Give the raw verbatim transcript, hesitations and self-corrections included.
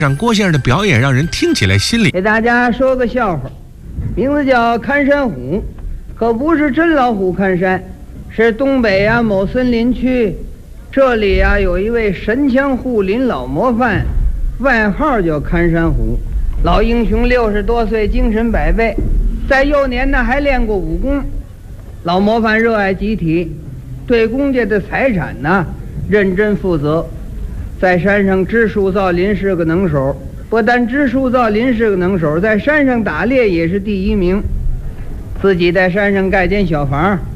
让郭先生的表演让人听起来心里。 给大家说个笑话，名字叫看山虎，可不是真老虎看山，是东北呀、啊、某森林区，这里呀、啊、有一位神枪护林老模范，外号叫看山虎。老英雄六十多岁，精神百倍，在幼年呢还练过武功。老模范热爱集体，对公家的财产呢认真负责。在山上知树造林是个能手，不但知树造林是个能手，在山上打猎也是第一名。自己在山上盖间小房，